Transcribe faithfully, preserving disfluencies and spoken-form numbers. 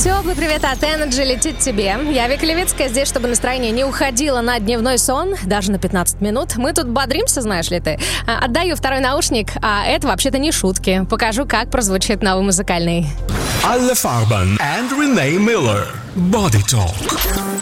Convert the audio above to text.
Теплый привет от Energy летит тебе. Я Вика Левицкая здесь, чтобы настроение не уходило на дневной сон, даже на пятнадцать минут. Мы тут бодримся, знаешь ли ты. Отдаю второй наушник, а это вообще-то не шутки. Покажу, как прозвучит новый музыкальный. Alle Farben and Renee Miller. Body Talk.